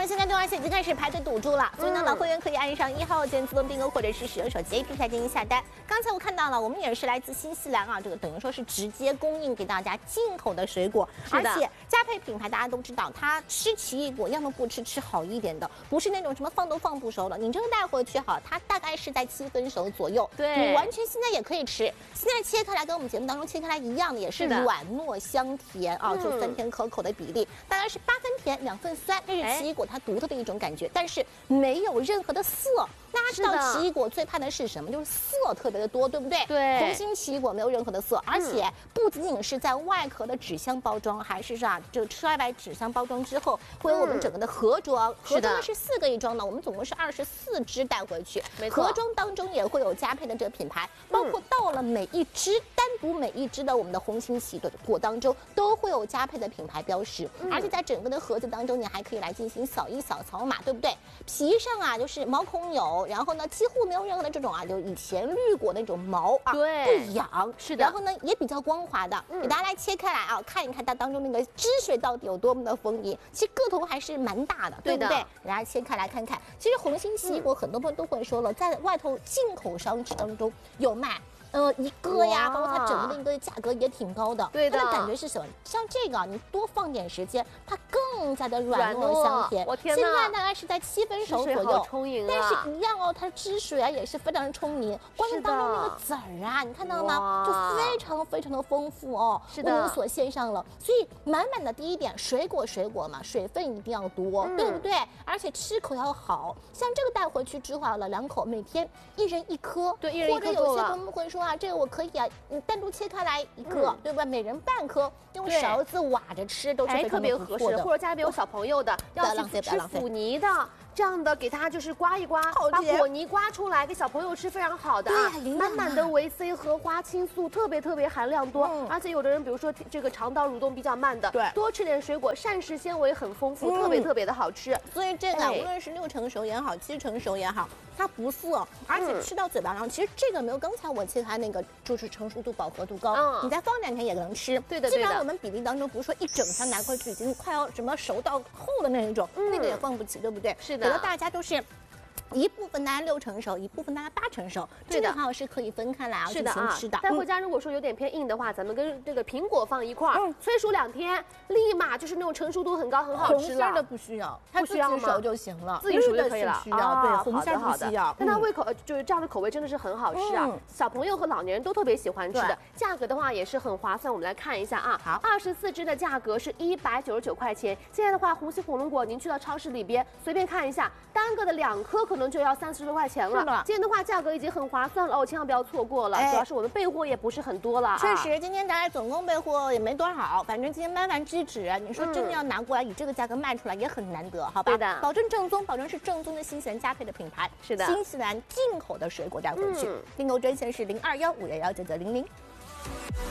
们现在对而且已经开始排队堵住了，所以呢，老会员可以按上1号键自动订购，或者是使用手机 APP 来进行下单。刚才我看到了，我们也是来自新西兰啊，这个等于说是直接供应给大家进口的水果，而且佳沛品牌大家都知道，它吃奇异果要么不吃，吃好一点的，不是那种什么放都放不熟的。你这个带回去哈，它大概是在7分熟左右， 对， 你完全现在也可以吃。现在切开来跟我们节目当中切开来一样的，也是软糯香甜啊，就酸甜可口的比例，大概是8分甜2分酸，这是奇异果它独特的一种感觉，但是没有任何的涩。大家知道奇异果最怕的是什么？就是涩特别的多，对不对？ 对， 红心奇异果没有任何的涩，而且不仅仅是在外壳的纸箱包装，还是这拆开纸箱包装之后，会有我们整个的盒装，盒装是4个一装的，我们总共是24只带回去。盒装当中也会有佳沛的这个品牌，包括到了每一只单独每一只的我们的红心奇异果当中，都会有佳沛的品牌标识，而且在整个的盒子当中，你还可以来进行扫扫码，对不对？皮上啊就是毛孔有。然后呢，几乎没有任何的这种就以前绿果那种毛啊， 对， 不痒， 是的。 然后呢，也比较光滑的，给大家来切开来啊，看一看它当中那个汁水到底有多么的丰盈。其实个头还是蛮大的，对不对？给大家切开来看看。其实红心奇异果很多朋友都会说了，在外头进口商市当中有卖。一个呀，包括它整个的一个价格也挺高的。 对的， 它的感觉是什么？像这个，你多放点时间，它更加的软糯香甜。 我天哪！现在大概是在7分熟左右， 充盈但是一样哦，它的汁水啊也是非常的充盈。关键当中那个籽儿啊，你看到吗？就非常非常的丰富哦。 是的， 为您所献上了。所以满满的第一点，水果嘛，水分一定要多，对不对？而且吃口要好。像这个带回去之后了，2口，每天1人1颗， 对，1人1颗。 或者有些朋友会说。这个我可以啊，你单独切开来1颗，对吧？每人半颗，用勺子挖着吃都是非常的不错的。 或者家里边有小朋友的，要去吃腐泥的，这样的给他就是刮一刮，把果泥刮出来给小朋友吃，非常好的啊。满满的维 C 和花青素，特别含量多，而且有的人比如说这个肠道蠕动比较慢的，对，多吃点水果，膳食纤维很丰富，特别的好吃。 所以这个无论是6成熟也好，7成熟也好，它不涩，而且吃到嘴巴上，其实这个没有刚才我切开那个就是成熟度饱和度高，你再放2天也能吃。 对的。 基本上我们比例当中不是说一整箱拿过去已经快要什么熟到厚的那一种，那个也放不起，对不对？ 是的。 给了大家都是。一部分大概6成熟，一部分大概8成熟，正好是可以分开来进行吃的。 带回家如果说有点偏硬的话，咱们跟这个苹果放一块儿，催熟2天，立马就是那种成熟度很高，很好吃了。 红心的不需要，它自己熟就行了， 自己熟就可以了。 需要对，红心不需要。 但它胃口就是这样的口味真的是很好吃啊，小朋友和老年人都特别喜欢吃的。价格的话也是很划算，我们来看一下啊。好，24只的价格是199块钱。现在的话，红心火龙果您去到超市里边随便看一下，单个的2颗可能就要30多块钱了。今天的话价格已经很划算了哦，千万不要错过了。主要是我们备货也不是很多了。 确实，今天咱俩总共备货也没多少，反正今天搬知止，你说真的要拿过来以这个价格卖出来也很难得，好吧？ 对的， 保证正宗，保证是正宗的新西兰佳沛的品牌。 是的， 新西兰进口的水果带回去。订购专线是0215119900。